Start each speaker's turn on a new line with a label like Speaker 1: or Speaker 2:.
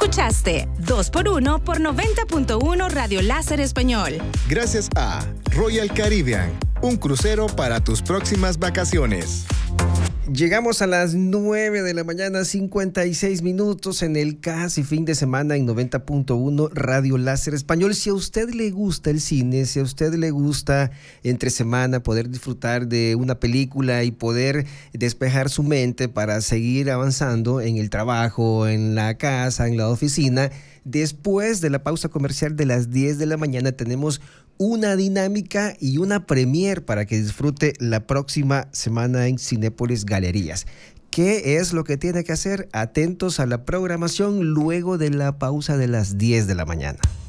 Speaker 1: Escuchaste 2x1 por 90.1 Radio Láser Español.
Speaker 2: Gracias a Royal Caribbean, un crucero para tus próximas vacaciones.
Speaker 3: Llegamos a las 9 de la mañana, 56 minutos en el casi fin de semana en 90.1 Radio Láser Español. Si a usted le gusta el cine, si a usted le gusta entre semana poder disfrutar de una película y poder despejar su mente para seguir avanzando en el trabajo, en la casa, en la oficina, después de la pausa comercial de las 10 de la mañana tenemos una dinámica y una premier para que disfrute la próxima semana en Cinépolis Galerías. ¿Qué es lo que tiene que hacer? Atentos a la programación luego de la pausa de las 10 de la mañana.